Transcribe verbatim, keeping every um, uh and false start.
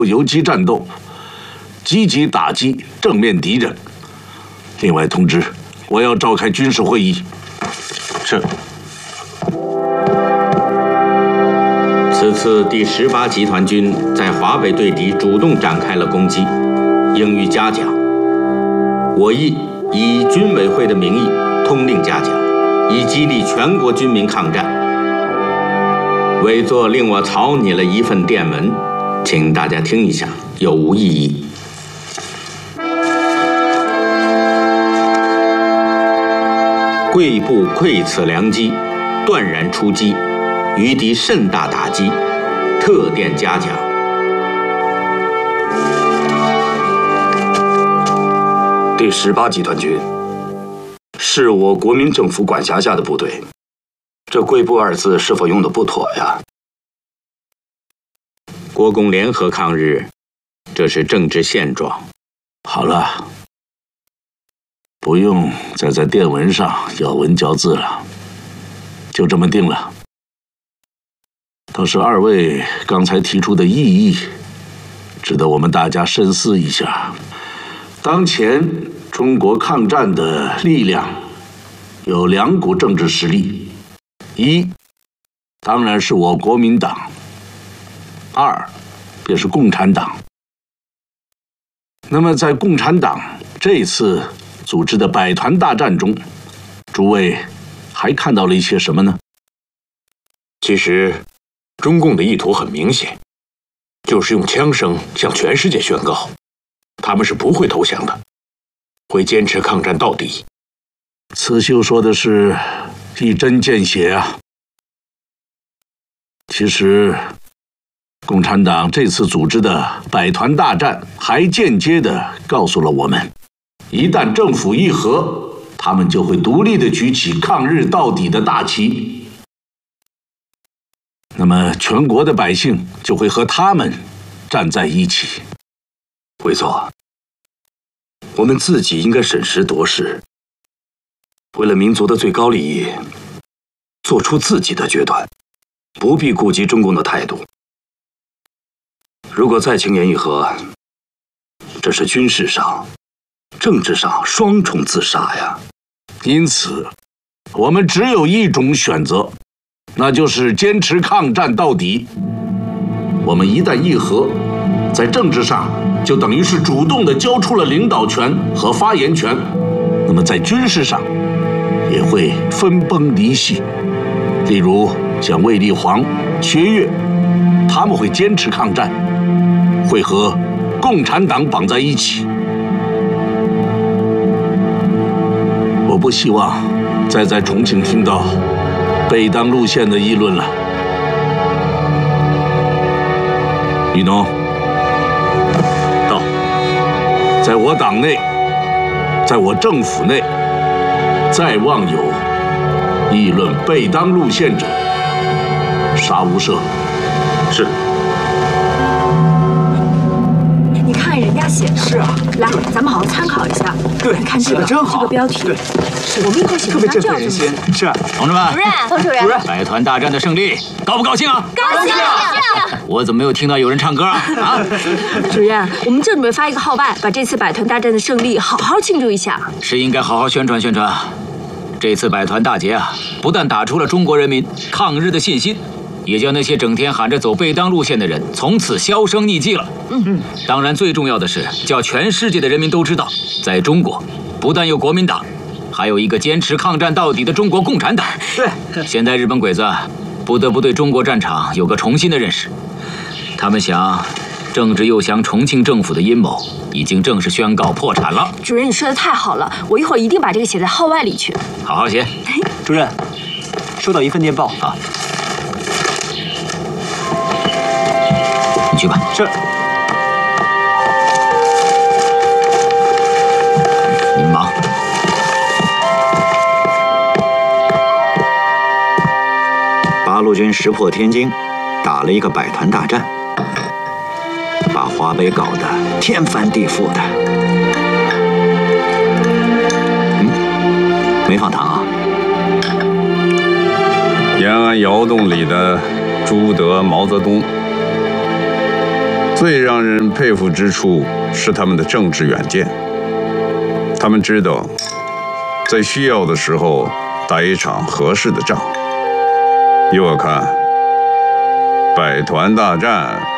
游击战斗，积极打击正面敌人。另外通知，我要召开军事会议。 是。 此次第十八集团军在华北对敌主动展开了攻击，应予嘉奖。我亦以军委会的名义通令嘉奖，以激励全国军民抗战。委座令我草拟了一份电文，请大家听一下，有无异议？贵部窥此良机，断然出击，于敌甚大打击，特电嘉奖。 第十八集团军是我国民政府管辖下的部队，这“贵部”二字是否用的不妥呀？ 国共联合抗日，这是政治现状。 好了，不用再在电文上咬文嚼字了，就这么定了。倒是二位刚才提出的异议，值得我们大家深思一下。当前中国抗战的力量有两股政治实力，一当然是我国民党，二便是共产党。那么在共产党这次组织的百团大战中，诸位还看到了一些什么呢？ 其实中共的意图很明显，就是用枪声向全世界宣告，他们是不会投降的，会坚持抗战到底。 刺绣说的是一针见血啊！其实，共产党这次组织的百团大战，还间接地告诉了我们，一旦政府议和，他们就会独立地举起抗日到底的大旗。那么，全国的百姓就会和他们站在一起。 委座，我们自己应该审时度势，为了民族的最高利益，做出自己的决断，不必顾及中共的态度。如果再轻言议和，这是军事上、政治上双重自杀呀。 因此，我们只有一种选择，那就是坚持抗战到底。我们一旦议和，在政治上就等于是主动地交出了领导权和发言权，那么在军事上也会分崩离析。例如像卫立煌、薛岳，他们会坚持抗战，会和共产党绑在一起。我不希望再在重庆听到北当路线的议论了。李农， 到， 在我党内，在我政府内，再望有议论北当路线者，杀无赦。 是。 你看人家写的。是啊。来，咱们好好参考一下。 对， 你看这个，这个标题。对。我们以后写文章就要这么写。 是啊。 同志们， 主任，冯主任， 主任，百团大战的胜利，高不高兴啊？ 高兴！ 我怎么没有听到有人唱歌啊？啊！ 主任，我们这准备发一个号外，把这次百团大战的胜利好好庆祝一下。 是应该好好宣传宣传。这次百团大捷啊，不但打出了中国人民抗日的信心，也叫那些整天喊着走贝当路线的人从此销声匿迹了。嗯嗯。当然，最重要的是叫全世界的人民都知道，在中国不但有国民党，还有一个坚持抗战到底的中国共产党。 对。 现在日本鬼子不得不对中国战场有个重新的认识，他们想，政治诱降重庆政府的阴谋已经正式宣告破产了。 主任，你说的太好了，我一会儿一定把这个写在号外里去。 好好写。 主任，收到一份电报啊。你去吧。 是。 您忙。 八路军识破天津，打了一个百团大战，把华北搞得天翻地覆的。嗯，没放糖啊？ 延安窑洞里的朱德、毛泽东， 最让人佩服之处是他们的政治远见。他们知道，在需要的时候打一场合适的仗。依我看，百团大战